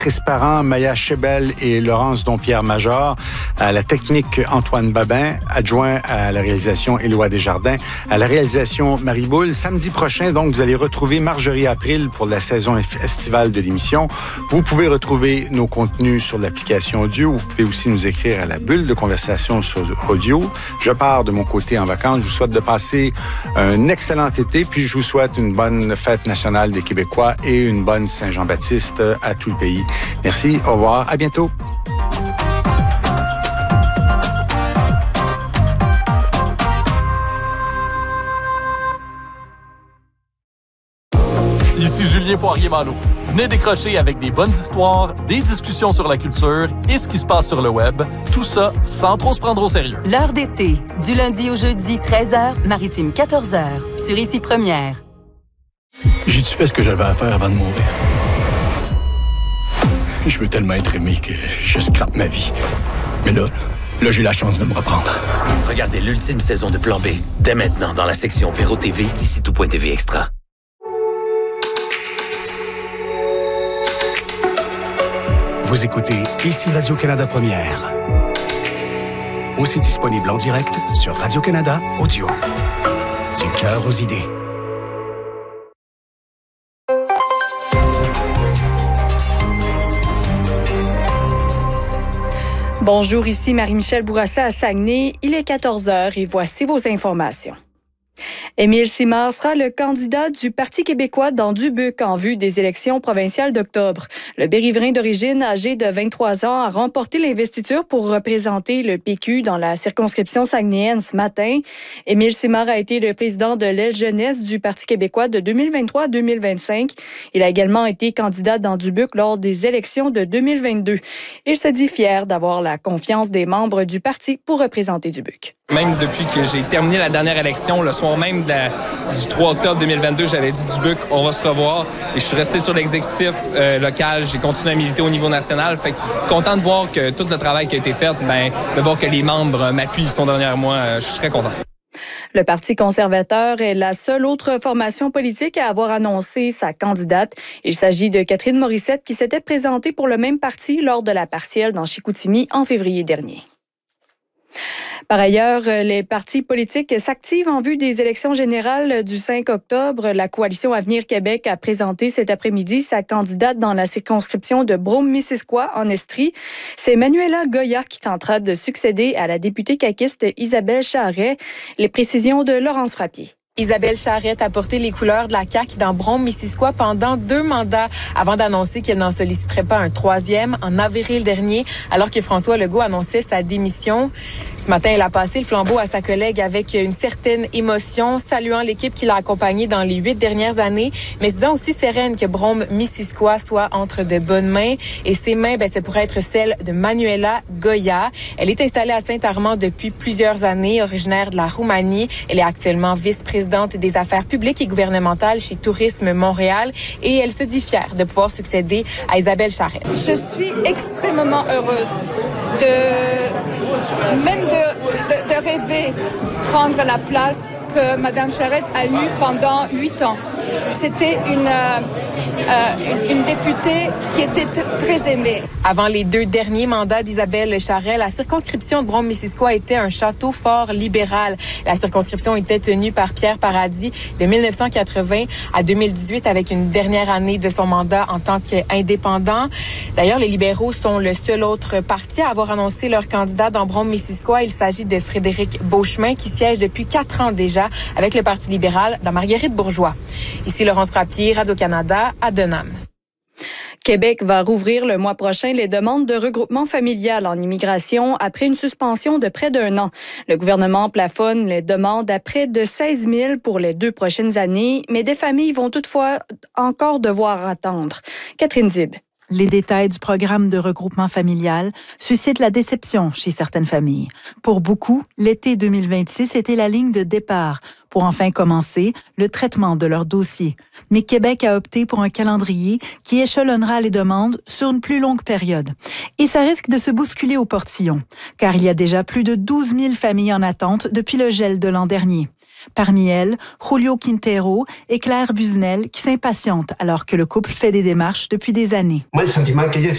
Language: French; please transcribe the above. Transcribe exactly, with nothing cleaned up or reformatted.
Parent, Maya Chebel et Laurence Dompierre-Major, à la technique Antoine Babin, adjoint à la réalisation Éloi Desjardins, à la réalisation Marie Boule. Samedi prochain, donc, vous allez retrouver Marjorie April pour la saison estivale de l'émission. Vous pouvez retrouver nos contenus sur l'application audio. Vous pouvez aussi nous écrire à la bulle de conversation sur audio. Je pars de mon côté en vacances. Je vous souhaite de passer un excellent été, puis je vous souhaite une bonne fête nationale des Québécois et une bonne Saint-Jean-Baptiste à tout le pays. Merci, au revoir, à bientôt. Ici Julien Poirier-Malo. Venez décrocher avec des bonnes histoires, des discussions sur la culture et ce qui se passe sur le web. Tout ça sans trop se prendre au sérieux. L'heure d'été, du lundi au jeudi, treize heures, Maritime quatorze heures, sur Ici Première. J'ai-tu fait ce que j'avais à faire avant de mourir? Je veux tellement être aimé que je scrape ma vie. Mais là, là, j'ai la chance de me reprendre. Regardez l'ultime saison de Plan B, dès maintenant dans la section Véro T V d'ici tout point T V Extra. Vous écoutez Ici Radio-Canada Première. Aussi disponible en direct sur Radio-Canada Audio. Du cœur aux idées. Bonjour, ici Marie-Michel Bourassa à Saguenay. Il est quatorze heures et voici vos informations. Émile Simard sera le candidat du Parti québécois dans Dubuque en vue des élections provinciales d'octobre. Le Berriverain d'origine, âgé de vingt-trois ans, a remporté l'investiture pour représenter le P Q dans la circonscription saguenayenne ce matin. Émile Simard a été le président de l'aile jeunesse du Parti québécois de deux mille vingt-trois à deux mille vingt-cinq. Il a également été candidat dans Dubuque lors des élections de deux mille vingt-deux. Il se dit fier d'avoir la confiance des membres du parti pour représenter Dubuque. Même depuis que j'ai terminé la dernière élection, le soir même de la, du trois octobre deux mille vingt-deux, j'avais dit Dubuque, on va se revoir. Et je suis resté sur l'exécutif euh, local. J'ai continué à militer au niveau national. Fait que content de voir que tout le travail qui a été fait, ben, de voir que les membres m'appuient, ils sont derrière moi. Euh, je suis très content. Le Parti conservateur est la seule autre formation politique à avoir annoncé sa candidate. Il s'agit de Catherine Morissette qui s'était présentée pour le même parti lors de la partielle dans Chicoutimi en février dernier. Par ailleurs, les partis politiques s'activent en vue des élections générales du cinq octobre. La coalition Avenir Québec a présenté cet après-midi sa candidate dans la circonscription de Brome-Missisquoi en Estrie. C'est Manuela Goya qui tentera de succéder à la députée caquiste Isabelle Charret. Les précisions de Laurence Frappier. Isabelle Charrette a porté les couleurs de la C A Q dans Brome-Missisquoi pendant deux mandats avant d'annoncer qu'elle n'en solliciterait pas un troisième en avril dernier, alors que François Legault annonçait sa démission. Ce matin, elle a passé le flambeau à sa collègue avec une certaine émotion, saluant l'équipe qui l'a accompagnée dans les huit dernières années, mais se disant aussi sereine que Brome-Missisquoi soit entre de bonnes mains. Et ces mains, ben, ça pourrait être celles de Manuela Goya. Elle est installée à Saint-Armand depuis plusieurs années, originaire de la Roumanie. Elle est actuellement vice-présidente des affaires publiques et gouvernementales chez Tourisme Montréal et elle se dit fière de pouvoir succéder à Isabelle Charrette. Je suis extrêmement heureuse de même de, de, de rêver prendre la place que Mme Charrette a eue pendant huit ans. C'était une, euh, une, une députée qui était t- très aimée. Avant les deux derniers mandats d'Isabelle Charrette, la circonscription de Brome-Missisquoi était un château fort libéral. La circonscription était tenue par Pierre Paradis de mille neuf cent quatre-vingts à deux mille dix-huit avec une dernière année de son mandat en tant qu'indépendant. D'ailleurs, les libéraux sont le seul autre parti à avoir annoncé leur candidat dans Brome-Missisquoi. Il s'agit de Frédéric Beauchemin qui siège depuis quatre ans déjà avec le Parti libéral dans Marguerite Bourgeois. Ici Laurence Frappier, Radio-Canada, à Denham. Québec va rouvrir le mois prochain les demandes de regroupement familial en immigration après une suspension de près d'un an. Le gouvernement plafonne les demandes à près de seize mille pour les deux prochaines années, mais des familles vont toutefois encore devoir attendre. Catherine Dib. Les détails du programme de regroupement familial suscitent la déception chez certaines familles. Pour beaucoup, l'été deux mille vingt-six était la ligne de départ pour enfin commencer le traitement de leur dossier. Mais Québec a opté pour un calendrier qui échelonnera les demandes sur une plus longue période. Et ça risque de se bousculer au portillon, car il y a déjà plus de douze mille familles en attente depuis le gel de l'an dernier. Parmi elles, Julio Quintero et Claire Busnel qui s'impatientent alors que le couple fait des démarches depuis des années. Moi, le sentiment que j'ai,